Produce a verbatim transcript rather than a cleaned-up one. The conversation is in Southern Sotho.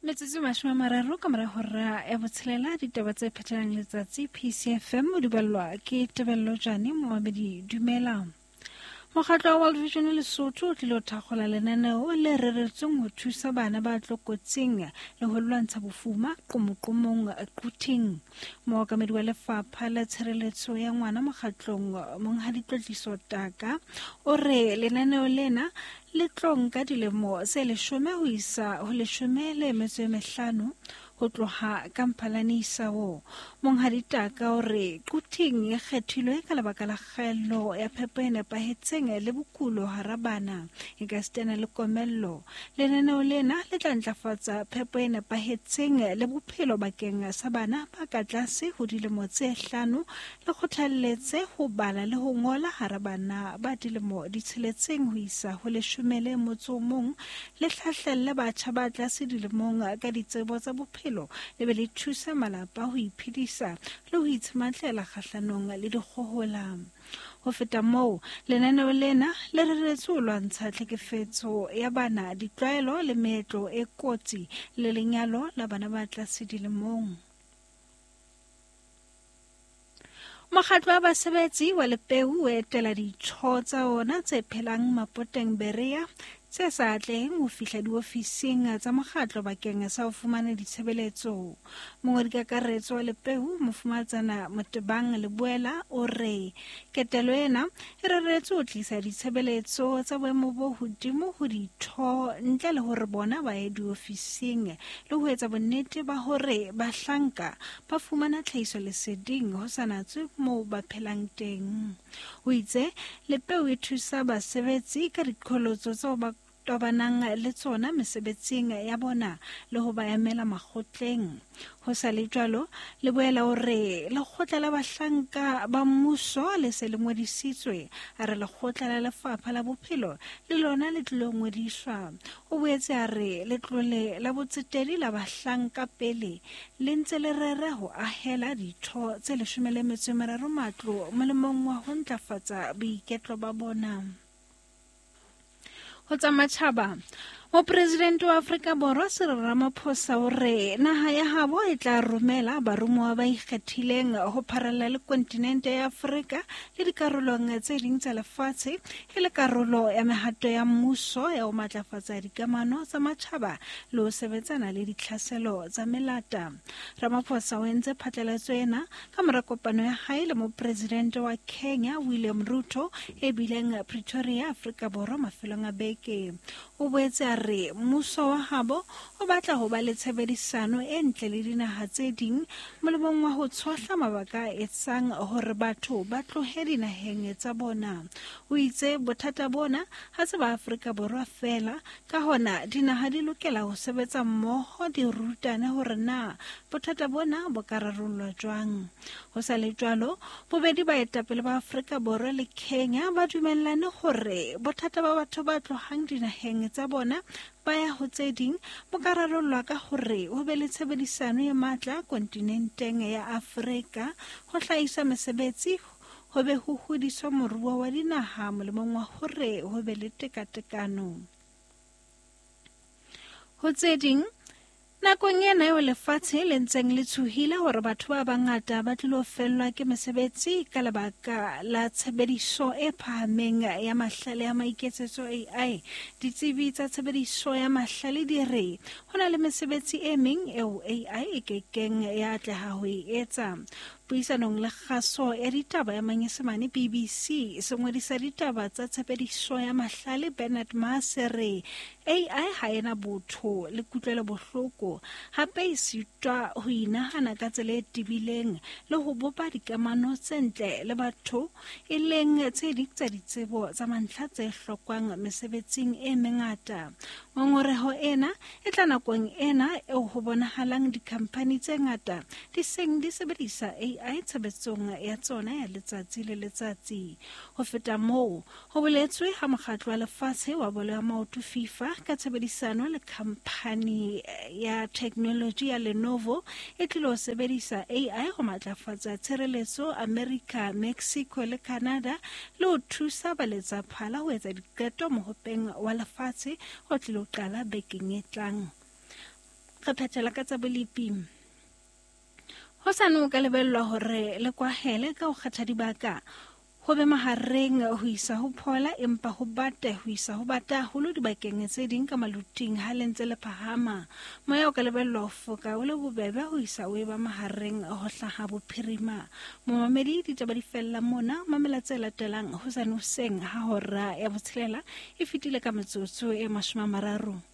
Metsotso mashome a mararo ka mora hora ya botshelela ditaba tse phethalang letsatsi P C F M o di ballwa ke Tebello Jane Mohamedi dumela. Mokgatlo wa World Vision Lesotho o tlile ho thakgola lenaneo le reretsweng ho thusa bana ba tlokotsing le ho lwantsha bofuma qomoqomong quting. Mookamedi wa lefapha la tshireletso ya ngwana mokgatlong monghadi Tlotliso Taka o re lenaneo lena le tlonka dilemo se leshome ho isa ho leshome le metso e mehlano ho tloha ka Mphalane Isawo. Monghadi Taka o re quting e kgethilwe ka lebaka la kgaello ya phepo e nepahetseng le bokulo hara bana e ka sitana le komello. Lenaneo lena le tla ntlafatsa phepo e nepahetseng le bophelo bakeng sa bana ba ka tlase ho dilemo tse hlano le kgothalletse ho bala le ho ngola hara bana ba dilemo di tsheletseng ho isa ho leshome le motso mong le hlahlelle batjha ba tlase dilemong ka ditsebo tsa bophelo le be le thusa malapa ho iphedisa le ho itshimatlela kgahlanong le dikgohola. Ho feta moo, lenaneo lena le reretswe ho lwantsha tlhekefetso ya bana, ditlwaelo le meetlo e kotsi le lenyalo la bana ba tlase dilemong. Mokgatlo wa basebetsi wa Lepeu o etela ditho tsa ona tse phelang Mapoteng Berea tse sa atleheng ho fihla diofising tsa mokgatlo bakeng sa ho fumana ditshebeletso. Mongodikakaretso wa Lepeu Mofumatsana Motebang Leboela o re ketelo ena e reretswe ho tlisa ditshebeletso tsa boemo bo hodimo ho ditho ntle le hore bona ba ye diofising le ho etsa bonnete ba hore bahlanka ba fumana tlhahiso leseding ho sa natswe moo ba phelang teng. O itse Lepeu e thusa basebetsi ka diqholotso tseo ba tobanang le tsona mesebetsing ya bona le ho ba emela makgotleng. Ho sa le jwalo, le boela o re lekgotla la bahlanka ba mmuso le se le ngodisitswe, a re lekgotla la lefapha la bophelo le lona le tlilo ngodiswa. O boetse a re letlole la botsetedi la bahlanka pele le ntse le rere ho ahela ditho tse leshome le metso e meraro matlo molemong wa ho ntlafatsa boiketlo ba bona. Ho tsa matjhaba, Mopresidente wa Afrika Borwa Cyril Ramaphosa o re naha ya habo e tla romela baromuwa ba ikgethileng ho pharalla le kontinente ya Afrika le dikarolong tse ding tsa lefatshe e le karolo ya mehato ya mmuso ya ho matlafatsa dikamano tsa matjhaba le ho sebetsana le ditlhaselo tsa melata. Ramaphosa o entse phatlalatso ena ka mora kopano ya hae le Mopresidente wa Kenya William Ruto e bileng Pretoria, Afrika Borwa mafelong a beke. O boetse a re mmuso wa habo o batla ho ba le tshebedisano e ntle le dinaha tse ding molemong wa ho tshohla mabaka a etsang hore batho ba tlohe dinaheng tsa bona. O itse bothata bona ha se ba Afrika Borwa fela, ka hona dinaha di lokela ho sebetsa mmoho di rutane hore na bothata bona bo ka rarollwa jwang. Ho sa le jwalo, bobedi ba etapele ba Afrika Borwa le Kenya ba dumellane hore bothata ba batho ba tlohang dinaheng tsa bona ba ya ho tse ding bo ka rarollwa ka hore ho be le tshebedisano e matla kontinenteng ya Afrika, ho hlahisa mesebetsi, ho be ho hodiswa moruo wa dinaha molemong wa hore ho be le tekatekano. Ho tse ding, nakong ena eo lefatshe le ntseng le tshohile hore batho ba bangata ba tlilo fellwa ke mesebetsi ka lebaka la tshebediso e phahameng ya mahlale ya maiketsetso A I, ditsebi tsa tshebediso ya mahlale di re ho na le mesebetsi e meng eo A I e kekeng ya atleha ho e etsa. Puisanong le kgaso ya ditaba ya Manyesemane B B C se ngodisa ditaba tsa tshebediso ya mahlale Bernard Mahasere A I ha ena botho le kutlwelo bohloko, hape e sitwa ho inahana ka tsela e tibileng le ho bopa dikamano tse ntle le batho e leng tse ding tsa ditsebo tsa mantlha tse hlokwang mesebetsing e mengata. Ngongoreho ena e tla nakong ena eo ho bonahalang dikhampani tse ngata di seng di sebedisa A I tshebetsong ya tsona ya letsatsi le letsatsi. Ho feta moo, ho boletswe ha mokgatlo wa lefatshe wa bolo ya maoto FIFA ka tshebedisano le khampani ya technology ya Lenovo e tlilo sebedisa A I ho matlafatsa tshireletso America, Mexico le Canada le ho thusa baletsa phala ho etsa diqeto mohopeng wa lefatshe ho tlilo qala bekeng e tlang. re phethela ka tsa bolipi. Ho sano ka lebellwa hore le kwahele ka ho kgetha dibaka ho be mahareng ho isa ho phola empa ho bata ho isa ho bata holo dibakeng tse ding ka maluting ha lentse le phahama. Moya o ka lebellwa ho foka o le bobebe ho isa o eba mahareng ho hlaha bophirima. Momamedi ditaba di fella mona, mamela tse latelang ho sano seng ha hora ya botshelela e fitile ka metsotso e mashome a mararo.